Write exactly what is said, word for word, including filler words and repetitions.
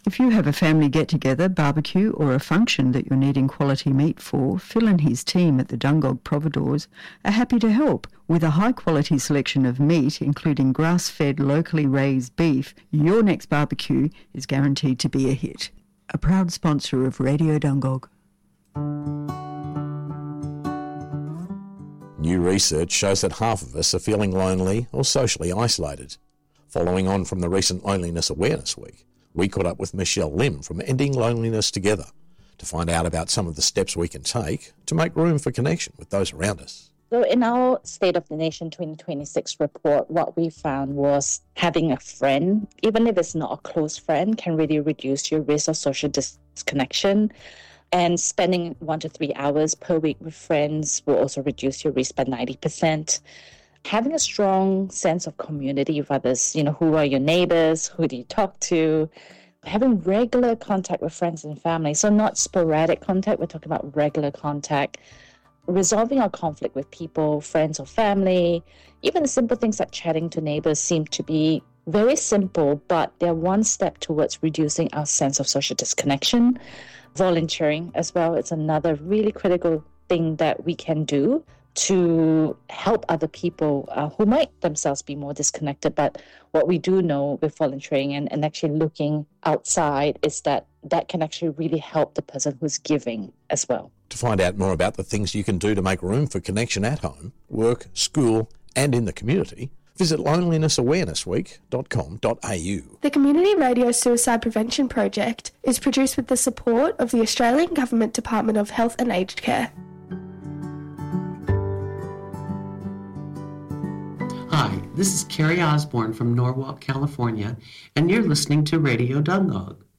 If you have a family get-together, barbecue or a function that you're needing quality meat for, Phil and his team at the Dungog Providores are happy to help. With a high-quality selection of meat, including grass-fed, locally raised beef, your next barbecue is guaranteed to be a hit. A proud sponsor of Radio Dungog. New research shows that half of us are feeling lonely or socially isolated. Following on from the recent Loneliness Awareness Week, we caught up with Michelle Lim from Ending Loneliness Together to find out about some of the steps we can take to make room for connection with those around us. So in our State of the Nation twenty twenty-six report, what we found was having a friend, even if it's not a close friend, can really reduce your risk of social disconnection. And spending one to three hours per week with friends will also reduce your risk by ninety percent. Having a strong sense of community with others, you know, who are your neighbors, who do you talk to, having regular contact with friends and family. So not sporadic contact, we're talking about regular contact. Resolving our conflict with people, friends or family, even the simple things like chatting to neighbors seem to be very simple, but they're one step towards reducing our sense of social disconnection. Volunteering as well, it's another really critical thing that we can do to help other people uh, who might themselves be more disconnected. But what we do know with volunteering and, and actually looking outside is that that can actually really help the person who's giving as well. To find out more about the things you can do to make room for connection at home, work, school and in the community, visit loneliness awareness week dot com dot a u. The Community Radio Suicide Prevention Project is produced with the support of the Australian Government Department of Health and Aged Care. Hi, this is Carrie Osborne from Norwalk, California, and you're listening to Radio Dungog.